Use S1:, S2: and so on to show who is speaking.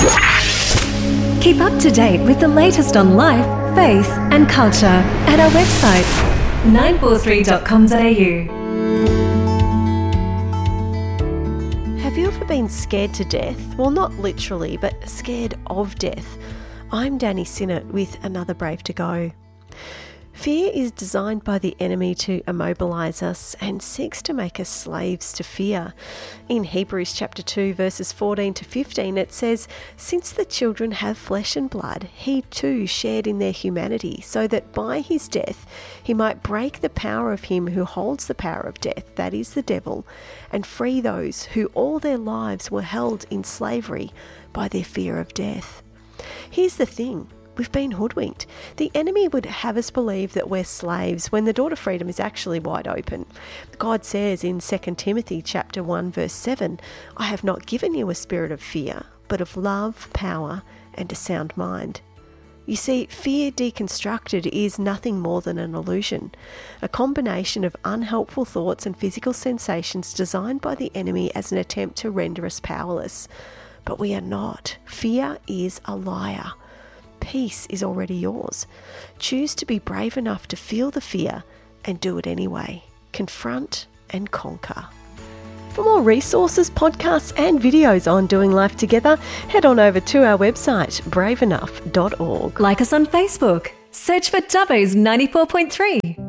S1: Keep up to date with the latest on life, faith and culture at our website 943.com.au.
S2: Have you ever been scared to death? Well, not literally, but scared of death. I'm Danny Sinnott with another Brave to Go. Fear is designed by the enemy to immobilise us and seeks to make us slaves to fear. In Hebrews chapter 2 verses 14 to 15 it says, "Since the children have flesh and blood, he too shared in their humanity, so that by his death he might break the power of him who holds the power of death, that is the devil, and free those who all their lives were held in slavery by their fear of death." Here's the thing. We've been hoodwinked. The enemy would have us believe that we're slaves when the door to freedom is actually wide open. God says in 2 Timothy chapter 1 verse 7, "I have not given you a spirit of fear, but of love, power, and a sound mind." You see, fear deconstructed is nothing more than an illusion, a combination of unhelpful thoughts and physical sensations designed by the enemy as an attempt to render us powerless. But we are not. Fear is a liar. Peace is already yours. Choose to be brave enough to feel the fear and do it anyway. Confront and conquer. For more resources, podcasts and videos on doing life together, head on over to our website, braveenough.org.
S1: Like us on Facebook. Search for Dubbo's 94.3.